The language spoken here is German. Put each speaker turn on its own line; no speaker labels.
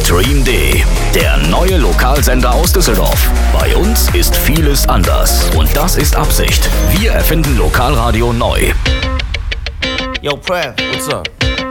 Stream D, der neue Lokalsender aus Düsseldorf. Bei uns ist vieles anders und das ist Absicht. Wir erfinden Lokalradio neu.
Yo, Prav, what's up?